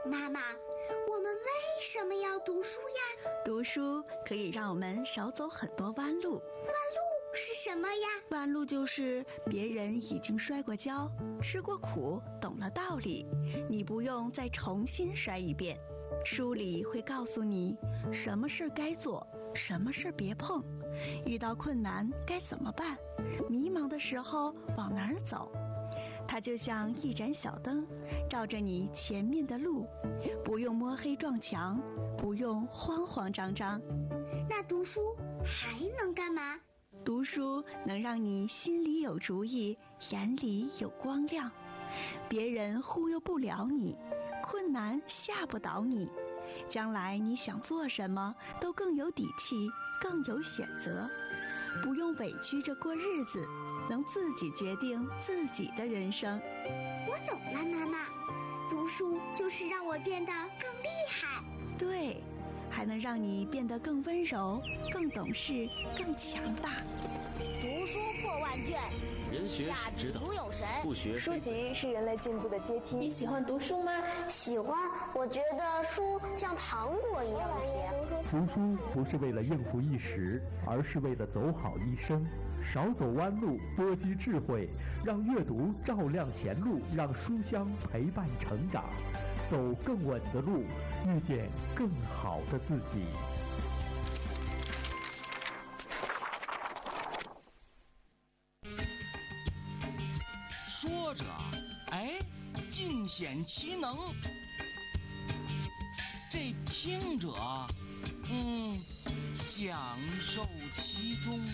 妈妈，我们为什么要读书呀？ 读书可以让我们少走很多弯路。 弯路是什么呀？ 弯路就是别人已经摔过跤，吃过苦，懂了道理，你不用再重新摔一遍。书里会告诉你什么事该做，什么事别碰，遇到困难该怎么办，迷茫的时候往哪儿走。它就像一盏小灯，照着你前面的路，不用摸黑撞墙，不用慌慌张张。 那读书还能干嘛？ 读书能让你心里有主意，眼里有光亮，别人忽悠不了你，困难吓不倒你，将来你想做什么都更有底气，更有选择，不用委屈着过日子，能自己决定自己的人生。 我懂了，妈妈，读书就是让我变得更厉害。 对，还能让你变得更温柔，更懂事，更强大。 读书破万卷， 人学下指导， 读有神。 不学书籍是人类进步的阶梯。 你喜欢读书吗？ 喜欢，我觉得书像糖果一样甜。 读书不是为了应付一时，而是为了走好一生。少走弯路，多积智慧，让阅读照亮前路，让书香陪伴成长，走更稳的路，遇见更好的自己。 说着，哎，尽显其能；这听者，享受其中。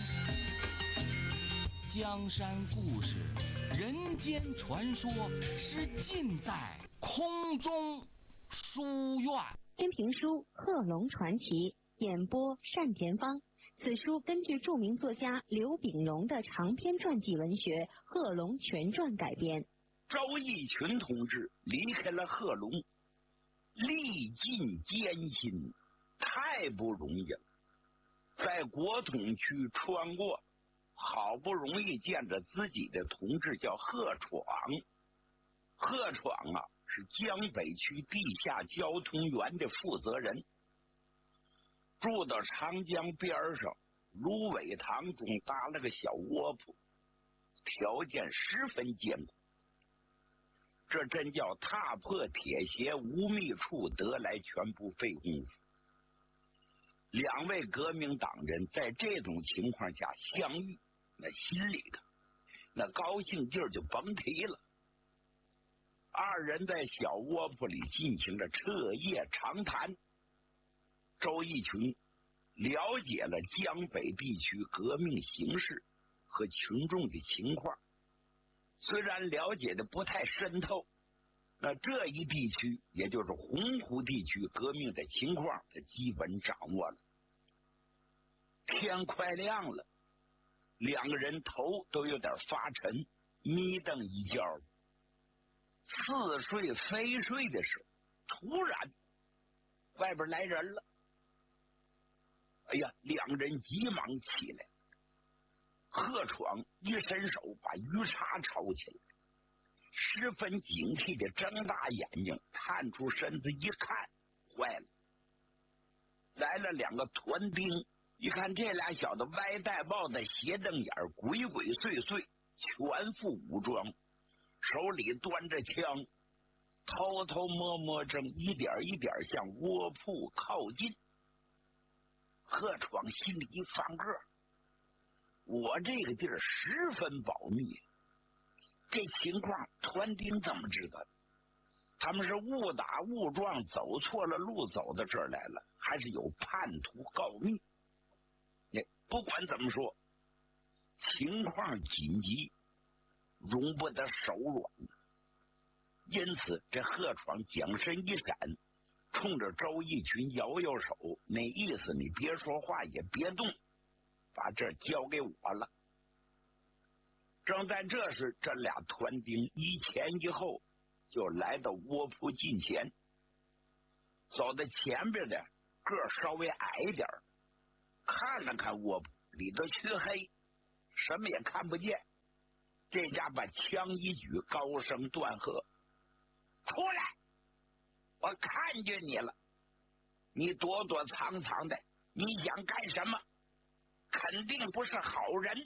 江山故事，人间传说，是尽在空中书院。 天评书《贺龙传奇》，演播单田芳。此书根据著名作家刘秉荣的长篇传记文学《贺龙全传》改编。 周逸群同志离开了贺龙，历尽艰辛，太不容易了。在国统区穿过，好不容易见着自己的同志叫贺闯。贺闯啊，是江北区地下交通员的负责人，住到长江边上芦苇塘中搭了个小窝铺，条件十分艰苦。这真叫踏破铁鞋无觅处，得来全不费功夫。两位革命党人在这种情况下相遇，那心里头那高兴劲儿就甭提了。二人在小窝铺里进行了彻夜长谈。周逸群了解了江北地区革命形势和群众的情况，虽然了解的不太深透，那这一地区也就是洪湖地区革命的情况他基本掌握了。天快亮了，两个人头都有点发沉，眯瞪一觉。似睡非睡的时候，突然外边来人了。哎呀，两人急忙起来，贺闯一伸手把鱼叉抄起来，十分警惕的睁大眼睛探出身子一看，坏了，来了两个团丁。一看这俩小子歪戴帽子斜瞪眼，鬼鬼祟祟，全副武装，手里端着枪，偷偷摸摸正一点一点向窝铺靠近。贺闯心里一翻个，我这个地儿十分保密，这情况团丁怎么知道？他们是误打误撞走错了路，走到这儿来了，还是有叛徒告密？不管怎么说，情况紧急，容不得手软。因此这贺闯将身一闪，冲着周逸群摇摇手，那意思你别说话也别动，把这交给我了。正在这时，这俩团丁一前一后就来到窝铺近前。走在前边的个儿稍微矮一点，看了看窝铺，里头黢黑，什么也看不见。这家把枪一举，高声断喝：“出来！ 我看见你了，你躲躲藏藏的，你想干什么？肯定不是好人。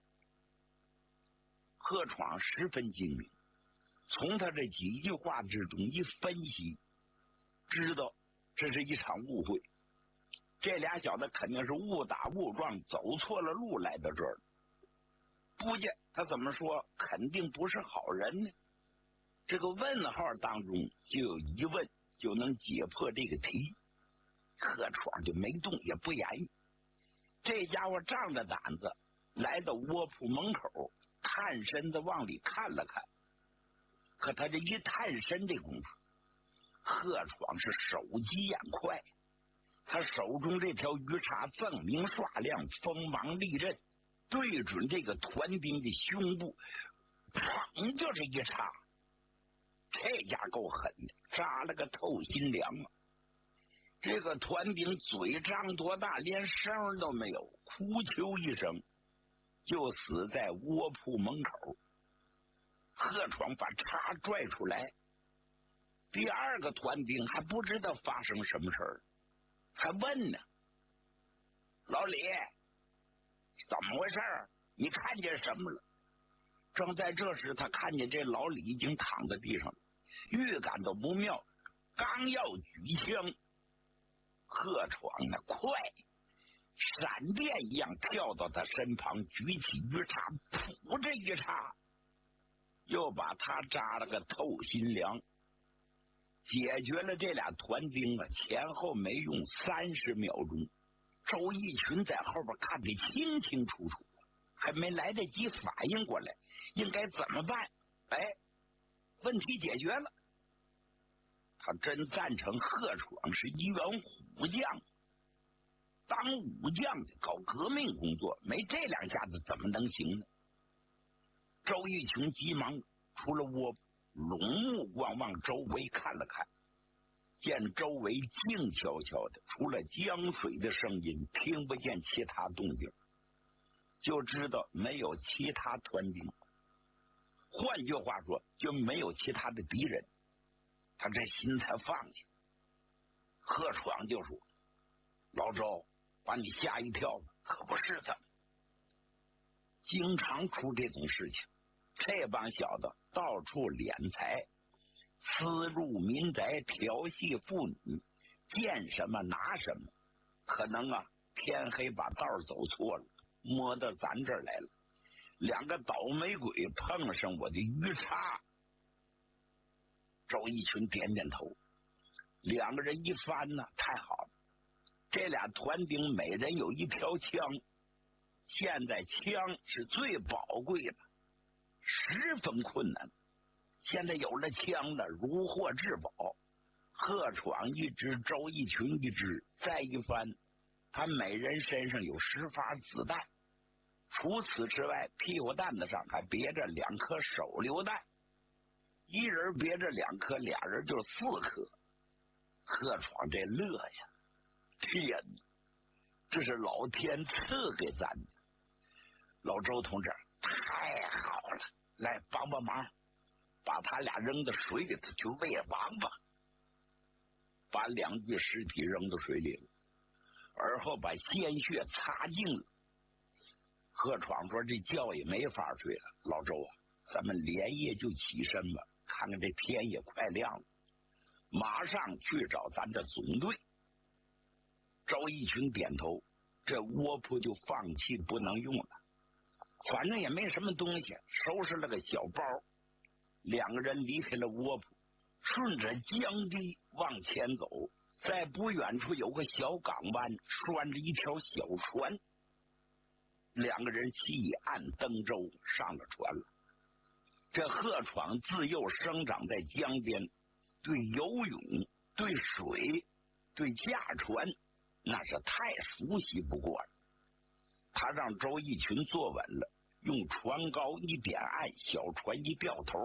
贺闯十分精明，从他这几句话之中一分析，知道这是一场误会。这俩小子肯定是误打误撞走错了路来到这儿。不见他怎么说肯定不是好人呢？这个问号当中就有疑问，就能解破这个题。贺闯就没动也不言语。这家伙仗着胆子来到窝铺门口，探身子往里看了看。可他这一探身这功夫，贺闯是手疾眼快，他手中这条鱼叉锃明刷亮，锋芒利刃，对准这个团丁的胸部，砰就是一插。这家够狠的，扎了个透心凉啊！这个团丁嘴张多大，连声都没有，哭求一声，就死在窝铺门口。贺闯把叉拽出来，第二个团丁还不知道发生什么事儿，还问呢：“老李，怎么回事？你看见什么了？”正在这时，他看见这老李已经躺在地上了，预感到不妙，刚要举枪，贺闯呢快，闪电一样跳到他身旁，举起鱼叉，噗这一叉，又把他扎了个透心凉，解决了这俩团丁啊！前后没用30秒钟，周逸群在后边看得清清楚楚，还没来得及反应过来应该怎么办。问题解决了。他真赞成贺闯是一员虎将，当武将的搞革命工作，没这两下子怎么能行呢？周逸群急忙出了窝，拢目光往周围看了看，见周围静悄悄的，除了江水的声音，听不见其他动静，就知道没有其他团兵。换句话说，就没有其他的敌人。他这心才放下。贺闯就说：“老周，把你吓一跳，可不是怎么？经常出这种事情，这帮小子到处敛财，私入民宅，调戏妇女，见什么拿什么。可能啊，天黑把道走错了，摸到咱这儿来了。两个倒霉鬼碰上我的鱼叉。”周逸群点点头，两个人一翻呢，太好了，这俩团丁每人有一条枪，现在枪是最宝贵的，十分困难。现在有了枪了，如获至宝。贺闯一支，周逸群一支，再一翻，他每人身上有10发子弹，除此之外，屁股蛋子上还别着2颗手榴弹。一人别着2颗，俩人就4颗。贺闯这乐呀，天哪，这是老天赐给咱的。老周同志，太好了，来帮帮忙，把他俩扔到水里头去喂王八。把2具尸体扔到水里了，而后把鲜血擦净了。贺闯说：“这觉也没法睡了，老周啊，咱们连夜就起身吧，看看这天也快亮了，马上去找咱的总队。”周逸群点头，这窝铺就放弃不能用了，反正也没什么东西，收拾了个小包，两个人离开了窝铺，顺着江堤往前走，在不远处有个小港湾，拴着一条小船。两个人弃岸登舟，上了船了。这贺闯自幼生长在江边，对游泳、对水、对驾船那是太熟悉不过了。他让周逸群坐稳了，用船篙一点岸，小船一掉头，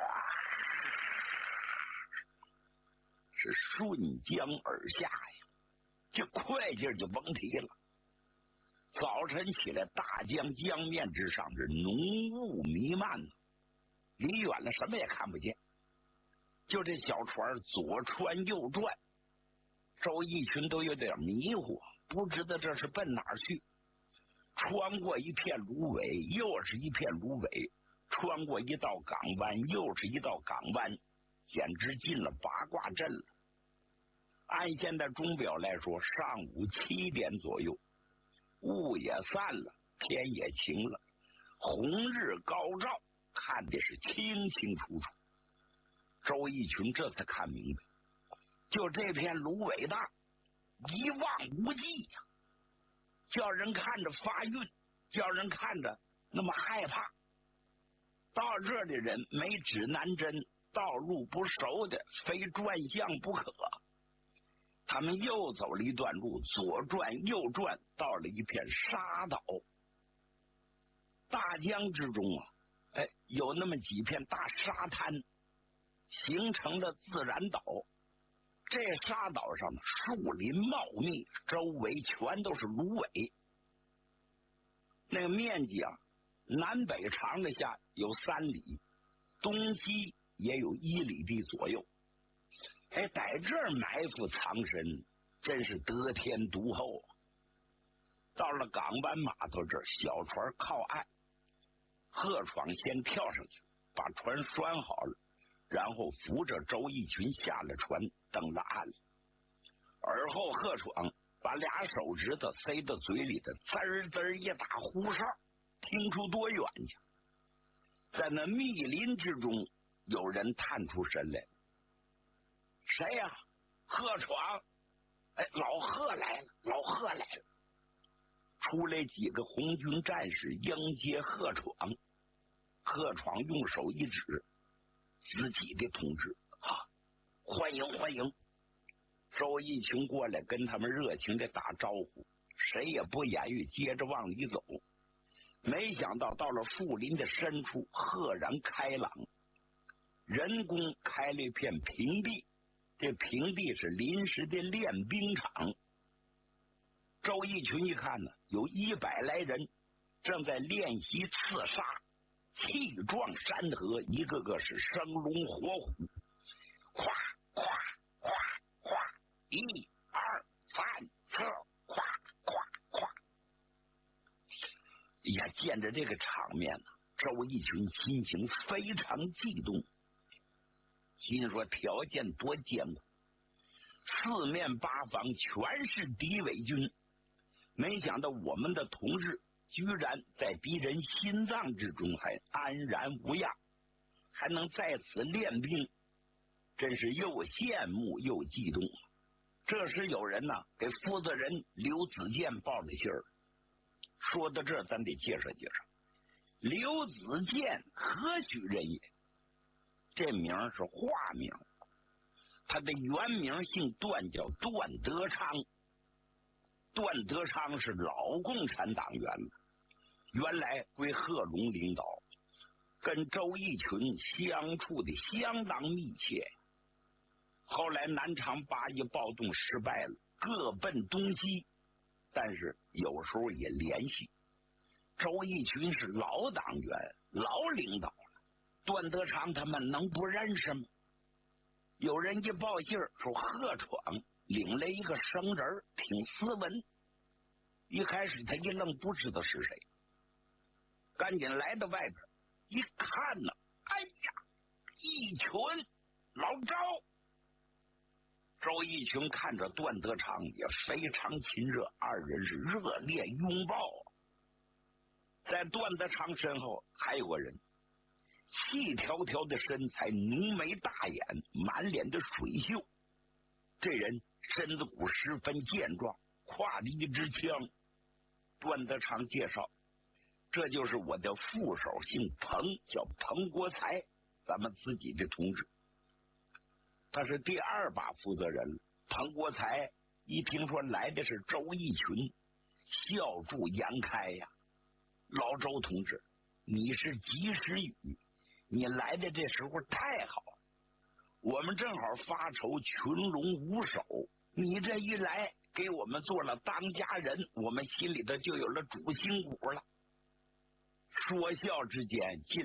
是顺江而下呀，这快劲就甭提了。早晨起来，大江江面之上是浓雾弥漫，离远了什么也看不见。 就这小船左穿右转，周逸群都有点迷糊，不知道这是奔哪儿去。穿过一片芦苇，又是一片芦苇，穿过一道港湾，又是一道港湾，简直进了八卦阵了。按现在钟表来说，上午7点左右，雾也散了，天也晴了，红日高照，看的是清清楚楚。周逸群这才看明白，就这片芦苇大，一望无际呀，叫人看着发晕，叫人看着那么害怕。到这的人没指南针，道路不熟的，非转向不可。他们又走了一段路，左转右转，到了一片沙岛。大江之中啊，有那么几片大沙滩，形成了自然岛。这沙岛上树林茂密，周围全都是芦苇。那个面积啊，南北长了下有3里，东西也有1里地左右。在这儿埋伏藏身，真是得天独厚啊！到了港湾码头这儿，小船靠岸，贺闯先跳上去，把船拴好了，然后扶着周逸群下了船，登了岸了。而后贺闯把2手指头塞到嘴里的，滋儿滋儿一打呼哨，听出多远去。在那密林之中，有人探出神来。谁呀？贺闯！老贺来了，老贺来了！出来几个红军战士迎接贺闯。贺闯用手一指自己的同志，欢迎欢迎！周逸群过来跟他们热情的打招呼，谁也不言语，接着往里走。没想到到了树林的深处，赫然开朗，人工开了一片平地。这平地是临时的练兵场。周逸群一看呢，有100来人正在练习刺杀，气壮山河，一个个是生龙活虎，哗哗哗哗，1、2、3、4，哗哗哗！呀，见着这个场面呢，周逸群心情非常激动。心说条件多艰苦，四面八方全是敌伪军，没想到我们的同志居然在敌人心脏之中还安然无恙，还能在此练兵，真是又羡慕又激动。这时有人呢给负责人刘子健报了信儿。说到这，咱得介绍介绍，刘子健何许人也？这名是化名，他的原名姓段，叫段德昌。段德昌是老共产党员了，原来归贺龙领导，跟周逸群相处的相当密切。后来南昌8一暴动失败了，各奔东西，但是有时候也联系。周逸群是老党员、老领导了，段德昌他们能不认识吗？有人一报信说贺闯领来一个生人，挺斯文。一开始他一愣，不知道是谁，赶紧来到外边一看呢，哎呀，逸群老周。周逸群看着段德昌也非常亲热，二人是热烈拥抱。在段德昌身后还有个人，细条条的身材，浓眉大眼，满脸的水锈。这人身子骨十分健壮，挎着一支枪。段德昌介绍，这就是我的副手，姓彭，叫彭国才，咱们自己的同志。他是第2把负责人。彭国才一听说来的是周逸群，笑逐颜开呀。老周同志，你是及时雨，你来的这时候太好了，我们正好发愁群龙无首，你这一来给我们做了当家人，我们心里头就有了主心骨了。说笑之间